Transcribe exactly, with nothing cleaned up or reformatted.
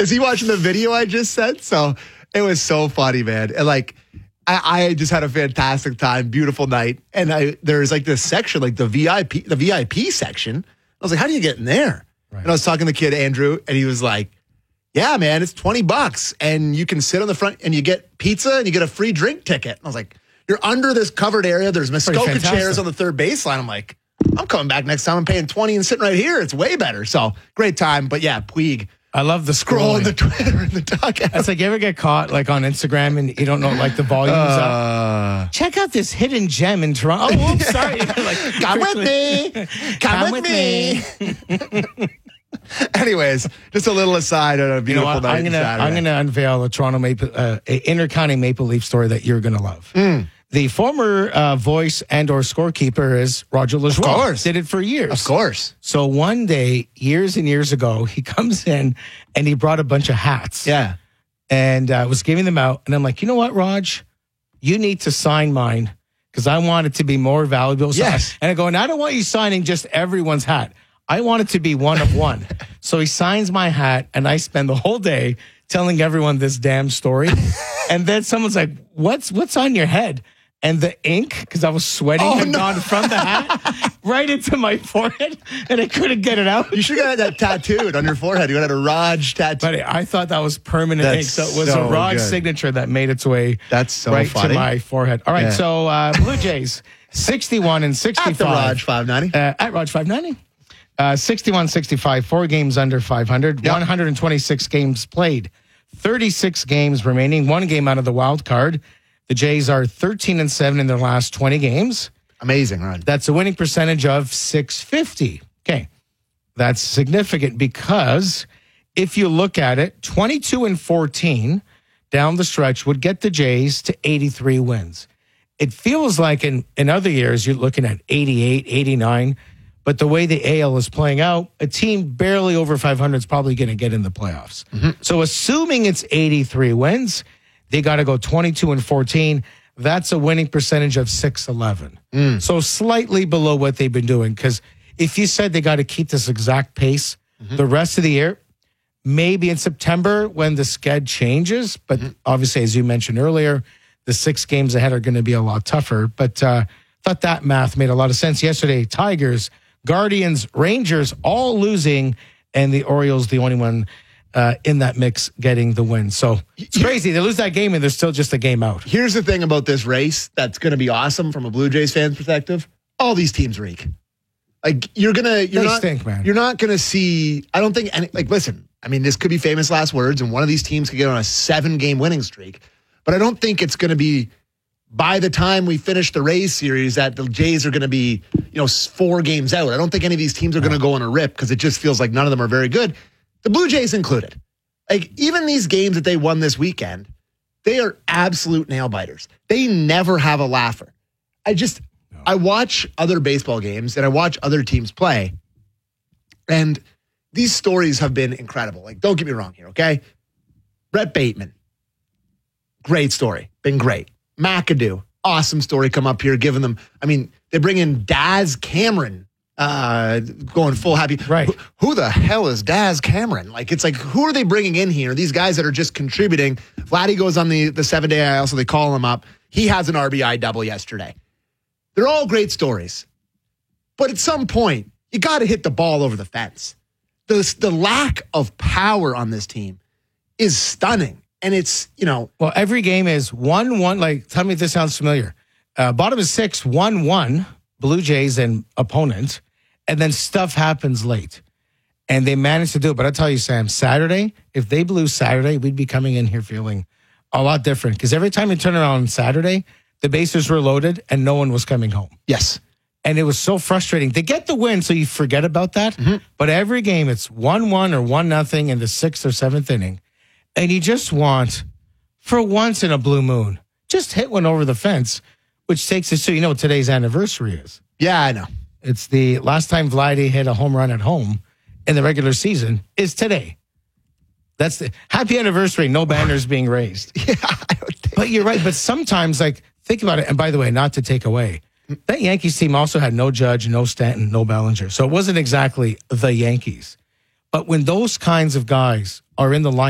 Is he watching the video I just sent? So it was so funny, man. And like, I, I just had a fantastic time, beautiful night. And I there's like this section, like the V I P, the V I P section. I was like, how do you get in there? Right. And I was talking to the kid, Andrew, and he was like, yeah, man, it's twenty bucks. And you can sit on the front and you get pizza and you get a free drink ticket. And I was like, you're under this covered area. There's Muskoka chairs on the third baseline. I'm like, I'm coming back next time. I'm paying twenty and sitting right here. It's way better. So great time. But yeah, Puig. I love the scroll scrolling. the Twitter and the dugout. It's like you ever get caught like on Instagram and you don't know like the volume's uh, up. Check out this hidden gem in Toronto. Oh, oops, sorry. like, Come with me. Come, Come with, with me. me. Anyways, just a little aside on a beautiful you know night. I'm gonna Saturday. I'm gonna unveil a Toronto Maple, uh, a intercounty Maple Leaf story that you're gonna love. Mm. The former uh, voice and or scorekeeper is Roger Lajoie. Of course. Did it for years. Of course. So one day, years and years ago, he comes in and he brought a bunch of hats. Yeah. And uh, was giving them out. And I'm like, you know what, Raj? You need to sign mine because I want it to be more valuable. So yes. I, and I go, and I don't want you signing just everyone's hat. I want it to be one of one. So he signs my hat and I spend the whole day telling everyone this damn story. And then someone's like, what's what's on your head? And the ink, because I was sweating, oh, had no. gone from the hat right into my forehead, and I couldn't get it out. You should have had that tattooed on your forehead. You had a Raj tattoo. But I thought that was permanent That's ink, so it was so a Raj good. signature that made its way That's so right funny. to my forehead. All right, Yeah. so uh, Blue Jays, sixty-one and sixty-five. At the Raj five ninety. Uh, at Raj five ninety. Uh, sixty-one sixty-five, four games under five hundred, yep. one hundred twenty-six games played, thirty-six games remaining, one game out of the wild card. The Jays are thirteen and seven in their last twenty games. Amazing, right? That's a winning percentage of six fifty. Okay. That's significant because if you look at it, twenty-two and fourteen down the stretch would get the Jays to eighty-three wins. It feels like in, in other years, you're looking at eighty-eight, eighty-nine, but the way the A L is playing out, a team barely over five hundred is probably going to get in the playoffs. Mm-hmm. So assuming it's eighty-three wins, they got to go twenty-two and fourteen. That's a winning percentage of six eleven. Mm. So slightly below what they've been doing. Because if you said they got to keep this exact pace mm-hmm. the rest of the year, maybe in September when the sched changes. But mm-hmm. obviously, as you mentioned earlier, the six games ahead are going to be a lot tougher. But uh, thought that math made a lot of sense. Yesterday, Tigers, Guardians, Rangers all losing, and the Orioles the only one Uh, in that mix getting the win. So it's crazy. They lose that game and they're still just a game out. Here's the thing about this race that's going to be awesome from a Blue Jays fan's perspective. All these teams reek. Like you're going to, you're they not, stink, man. You're not going to see, I don't think any, like, listen, I mean, this could be famous last words and one of these teams could get on a seven game winning streak, but I don't think it's going to be by the time we finish the Rays series that the Jays are going to be, you know, four games out. I don't think any of these teams are going to go on a rip because it just feels like none of them are very good. The Blue Jays included. Like, even these games that they won this weekend, they are absolute nail biters. They never have a laugher. I just, no. I watch other baseball games and I watch other teams play, and these stories have been incredible. Like, don't get me wrong here, okay? Brett Bateman, great story. Been great. McAdoo, awesome story come up here, giving them, I mean, they bring in Daz Cameron, Uh, going full happy. Right. Who, who the hell is Daz Cameron? Like, it's like, who are they bringing in here? These guys that are just contributing. Vladdy goes on the, the seven day I L, so they call him up. He has an R B I double yesterday. They're all great stories. But at some point, you got to hit the ball over the fence. The, the lack of power on this team is stunning. And it's, you know. Well, every game is one one. Like, tell me if this sounds familiar. Uh, bottom is six, one one, Blue Jays and opponent. And then stuff happens late. And they managed to do it. But I'll tell you, Sam, Saturday, if they blew Saturday, we'd be coming in here feeling a lot different. Because every time you turn around on Saturday, the bases were loaded and no one was coming home. Yes. And it was so frustrating. They get the win, so you forget about that. Mm-hmm. But every game, it's one one or one nothing in the sixth or seventh inning. And you just want, for once in a blue moon, just hit one over the fence, which takes us to, you know what today's anniversary is. Yeah, I know. It's the last time Vladdy hit a home run at home in the regular season is today. That's the happy anniversary. No banners being raised. Yeah, I don't think. But you're right. But sometimes, like, think about it. And by the way, not to take away, that Yankees team also had no Judge, no Stanton, no Bellinger. So it wasn't exactly the Yankees. But when those kinds of guys are in the line,